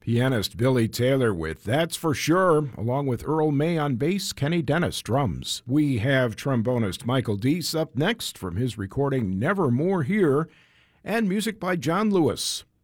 Pianist Billy Taylor with That's For Sure, along with Earl May on bass, Kenny Dennis drums. We have trombonist Michael Deese up next from his recording Nevermore Here, and music by John Lewis.